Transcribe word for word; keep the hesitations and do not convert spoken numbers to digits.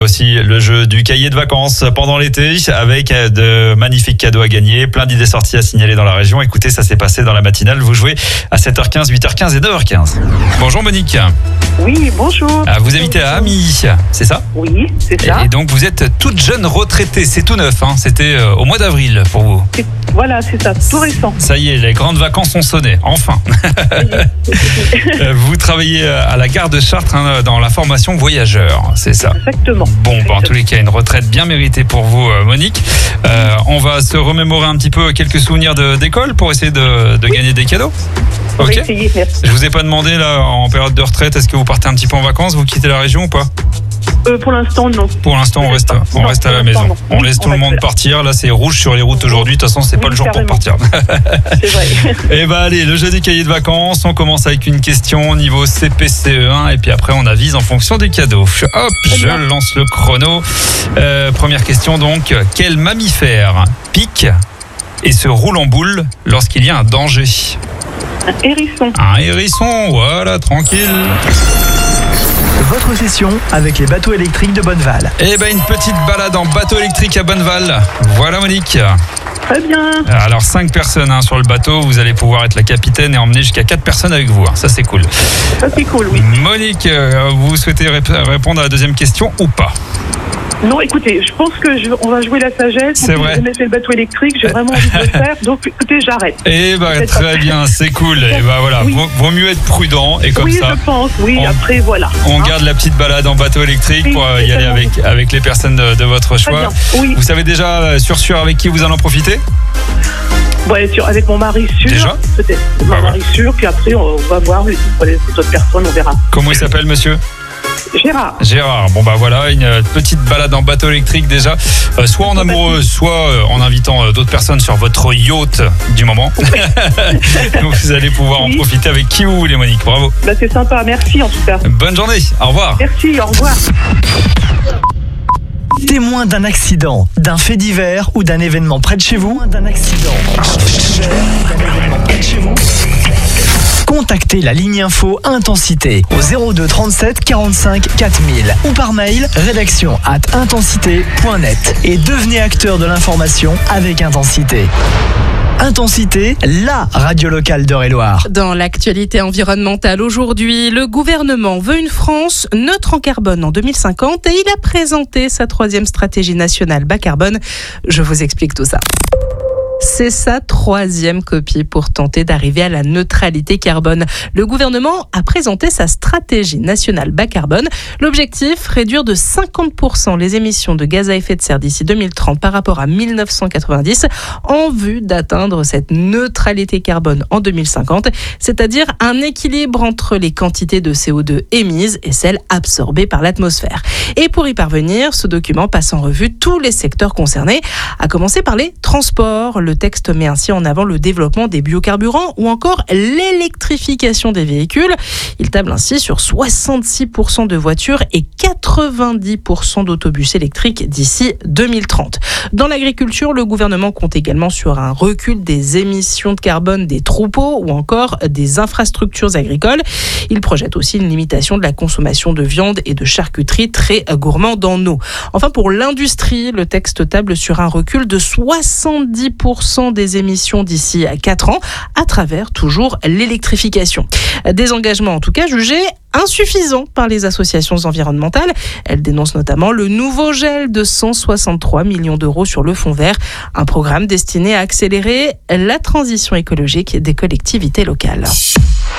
Aussi le jeu du cahier de vacances pendant l'été avec de magnifiques cadeaux à gagner, plein d'idées sorties à signaler dans la région. Écoutez, ça s'est passé dans la matinale. Vous jouez à sept heures quinze, huit heures quinze et neuf heures quinze. Bonjour Monique. Oui, bonjour. Ah, vous habitez à Amy, c'est ça ? Oui, c'est ça. Et donc vous êtes toute jeune retraitée, c'est tout neuf, hein. C'était euh, au mois d'avril pour vous. C'est- Voilà, c'est ça, tout récent. Ça y est, les grandes vacances ont sonné, enfin. Vous travaillez à la gare de Chartres hein, dans la formation voyageur, c'est ça ? Exactement. Bon, bah, en tous les cas, une retraite bien méritée pour vous, euh, Monique. Euh, on va se remémorer un petit peu quelques souvenirs de, d'école pour essayer de, de gagner des cadeaux. On va Ok. essayer, merci. Je vous ai pas demandé là en période de retraite, est-ce que vous partez un petit peu en vacances, vous quittez la région ou pas ? Euh, pour l'instant, non. Pour l'instant, on reste, on Non, reste à la pour l'instant, maison. non. On laisse On tout le reste monde là. partir. Là, c'est rouge sur les routes aujourd'hui. De toute façon, c'est pas Oui, le jour pour carrément. partir. C'est vrai. Et bah allez, le jeu des cahiers de vacances. On commence avec une question niveau C P C E un et puis après on avise en fonction du cadeau. Hop, je bien. lance le chrono. Euh, première question donc. Quel mammifère pique et se roule en boule lorsqu'il y a un danger ? Un hérisson. Un hérisson, voilà, tranquille. Votre session avec les bateaux électriques de Bonneval. Et ben une petite balade en bateau électrique à Bonneval. Voilà Monique. Très bien. Alors cinq personnes hein, sur le bateau, vous allez pouvoir être la capitaine et emmener jusqu'à quatre personnes avec vous. hein. Ça c'est cool. Ça, c'est cool, oui. Monique, euh, vous souhaitez rép- répondre à la deuxième question ou pas ? Non, écoutez, je pense que je, on va jouer la sagesse. C'est vrai. J'ai jamais fait le bateau électrique, j'ai vraiment envie de le faire. Donc, écoutez, j'arrête. Eh ben Peut-être très pas. bien, c'est cool. Et ben voilà, Oui. vaut, vaut mieux être prudent et comme oui, ça, je pense, oui. on- Après, voilà. on Hein. garde la petite balade en bateau électrique Oui, pour euh, y c'est aller tellement avec, avec les personnes de, de votre Très choix. bien. Oui. Vous savez déjà euh, sur sûr avec qui vous allez en profiter ? Ouais, sur, avec mon mari sûr. Déjà Peut-être. Mon Bah, mari sûr, puis après, on va voir les, les autres personnes, on verra. Comment il s'appelle monsieur ? Gérard. Gérard, bon bah voilà, une euh, petite balade en bateau électrique déjà, euh, soit en amoureux, soit euh, en invitant euh, d'autres personnes sur votre yacht du moment. Donc vous allez pouvoir en Oui. profiter avec qui vous voulez Monique, bravo. Bah, c'est sympa, merci en tout cas. Bonne journée, au revoir. Merci, au revoir. Témoin d'un accident, d'un fait divers ou d'un événement près de chez vous. Témoin d'un accident, d'un fait divers ou d'un événement près de chez vous. Contactez la ligne info Intensité au zéro deux trente-sept quarante-cinq quatre mille ou par mail rédaction at intensité point net et devenez acteur de l'information avec Intensité. Intensité, la radio locale d'Eure-et-Loire. Dans l'actualité environnementale aujourd'hui, le gouvernement veut une France neutre en carbone en deux mille cinquante et il a présenté sa troisième stratégie nationale bas carbone. Je vous explique tout ça. C'est sa troisième copie pour tenter d'arriver à la neutralité carbone. Le gouvernement a présenté sa stratégie nationale bas carbone. L'objectif, réduire de cinquante pour cent les émissions de gaz à effet de serre d'ici deux mille trente par rapport à mille neuf cent quatre-vingt-dix en vue d'atteindre cette neutralité carbone en deux mille cinquante, c'est-à-dire un équilibre entre les quantités de C O deux émises et celles absorbées par l'atmosphère. Et pour y parvenir, ce document passe en revue tous les secteurs concernés, à commencer par les transports. Le texte met ainsi en avant le développement des biocarburants ou encore l'électrification des véhicules. Il table ainsi sur soixante-six pour cent de voitures et quatre-vingt-dix pour cent d'autobus électriques d'ici deux mille trente. Dans l'agriculture, le gouvernement compte également sur un recul des émissions de carbone des troupeaux ou encore des infrastructures agricoles. Il projette aussi une limitation de la consommation de viande et de charcuterie très gourmande en eau. Enfin, pour l'industrie, le texte table sur un recul de soixante-dix pour cent des émissions d'ici à quatre ans à travers toujours l'électrification. Des engagements en tout cas jugés insuffisants par les associations environnementales. Elles dénoncent notamment le nouveau gel de cent soixante-trois millions d'euros sur le fonds vert, un programme destiné à accélérer la transition écologique des collectivités locales.